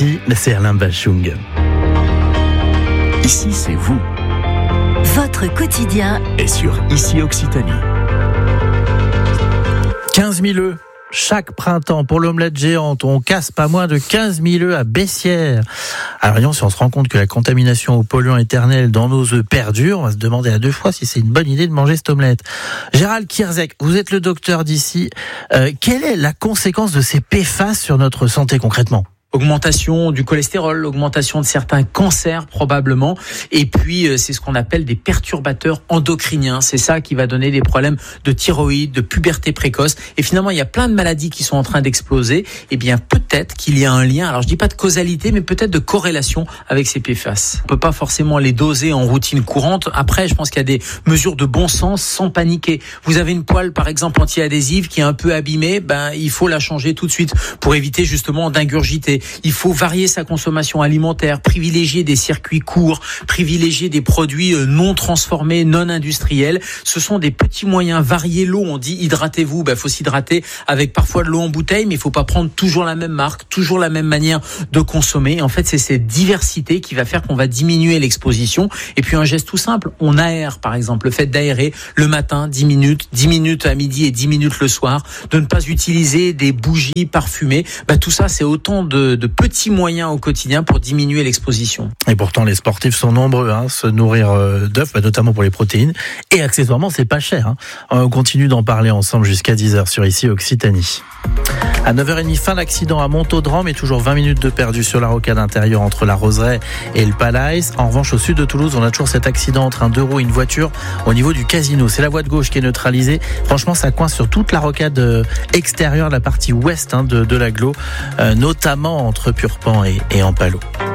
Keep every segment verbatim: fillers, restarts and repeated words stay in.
Ici, c'est Alain Bachung. Ici, c'est vous. Votre quotidien est sur Ici Occitanie. quinze mille œufs. Chaque printemps, pour l'omelette géante, on casse pas moins de quinze mille œufs à Bessières. Alors, voyons, si on se rend compte que la contamination aux polluants éternels dans nos œufs perdure, on va se demander à deux fois si c'est une bonne idée de manger cette omelette. Gérald Kierzek, vous êtes le docteur d'ici. Euh, quelle est la conséquence de ces P F A S sur notre santé concrètement ? Augmentation du cholestérol, augmentation de certains cancers probablement, et puis euh, c'est ce qu'on appelle des perturbateurs endocriniens. C'est ça qui va donner des problèmes de thyroïde, de puberté précoce, et finalement il y a plein de maladies qui sont en train d'exploser. Et bien peut-être qu'il y a un lien, alors je dis pas de causalité, mais peut-être de corrélation avec ces P F A S. On peut pas forcément les doser en routine courante. Après, je pense qu'il y a des mesures de bon sens sans paniquer. Vous avez une poêle par exemple anti-adhésive qui est un peu abîmée, ben il faut la changer tout de suite pour éviter justement d'ingurgiter. Il faut varier sa consommation alimentaire, privilégier des circuits courts, privilégier des produits non transformés, non industriels. Ce sont des petits moyens. Varier l'eau, on dit hydratez-vous, ben faut s'hydrater avec parfois de l'eau en bouteille, mais il faut pas prendre toujours la même marque, toujours la même manière de consommer. En fait, c'est cette diversité qui va faire qu'on va diminuer l'exposition. Et puis un geste tout simple, on aère par exemple, le fait d'aérer le matin dix minutes, dix minutes à midi et dix minutes le soir, de ne pas utiliser des bougies parfumées. Ben tout ça, c'est autant de de petits moyens au quotidien pour diminuer l'exposition. Et pourtant, les sportifs sont nombreux, hein, se nourrir d'œufs, bah, notamment pour les protéines. Et accessoirement, c'est pas cher. Hein. On continue d'en parler ensemble jusqu'à dix heures sur Ici Occitanie. À neuf heures trente, fin d'accident à Montaudran, mais toujours vingt minutes de perdu sur la rocade intérieure entre la Roseraie et le Palace. En revanche, au sud de Toulouse, on a toujours cet accident entre un deux roues et une voiture au niveau du casino. C'est la voie de gauche qui est neutralisée. Franchement, ça coince sur toute la rocade extérieure, la partie ouest hein, de, de l'agglo, euh, notamment entre Purpan et, et Ampalo.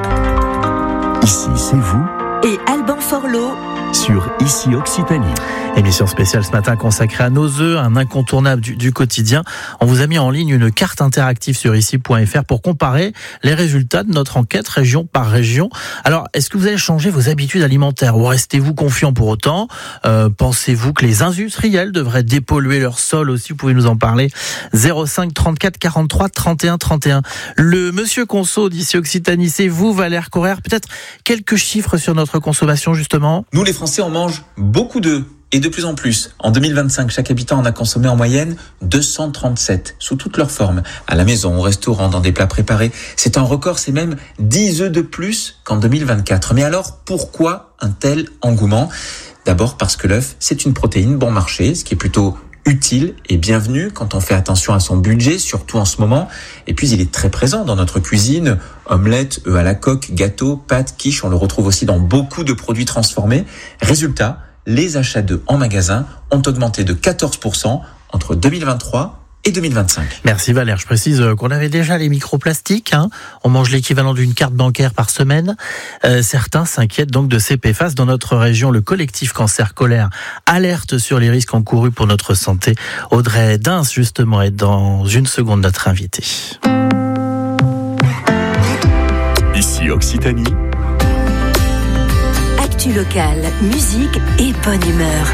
Ici, c'est vous. et Alban Forlot sur Ici Occitanie. Émission spéciale ce matin consacrée à nos œufs, un incontournable du, du quotidien. On vous a mis en ligne une carte interactive sur ici point f r pour comparer les résultats de notre enquête région par région. Alors, est-ce que vous allez changer vos habitudes alimentaires ou restez-vous confiant pour autant ? euh, Pensez-vous que les industriels devraient dépolluer leur sol aussi ? Vous pouvez nous en parler. zéro cinq trente-quatre quarante-trois trente et un trente et un. Le monsieur Conso d'ici Occitanie, c'est vous, Valère Correr. Peut-être quelques chiffres sur notre consommation justement. Nous, les Français, on mange beaucoup d'œufs. Et de plus en plus. En deux mille vingt-cinq, chaque habitant en a consommé en moyenne deux cent trente-sept, sous toutes leurs formes. À la maison, au restaurant, dans des plats préparés. C'est un record, c'est même dix œufs de plus qu'en deux mille vingt-quatre. Mais alors, pourquoi un tel engouement ? D'abord parce que l'œuf, c'est une protéine bon marché, ce qui est plutôt utile et bienvenu quand on fait attention à son budget, surtout en ce moment. Et puis, il est très présent dans notre cuisine. Omelette, œufs à la coque, gâteaux, pâtes, quiches, on le retrouve aussi dans beaucoup de produits transformés. Résultat, les achats d'œufs en magasin ont augmenté de quatorze pour cent entre deux mille vingt-trois et deux mille vingt-cinq. Merci Valère. Je précise qu'on avait déjà les microplastiques. Hein. On mange l'équivalent d'une carte bancaire par semaine. Euh, certains s'inquiètent donc de ces P F A S. Dans notre région, le collectif Cancer Colère alerte sur les risques encourus pour notre santé. Audrey Dins, justement, est dans une seconde notre invitée. Ici Occitanie. Actu locale, musique et bonne humeur.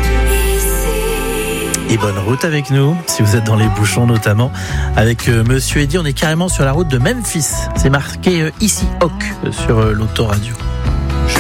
Et bonne route avec nous, si vous êtes dans les bouchons notamment, avec euh, Monsieur Eddy. On est carrément sur la route de Memphis. C'est marqué euh, ici, Oc, euh, sur euh, l'autoradio.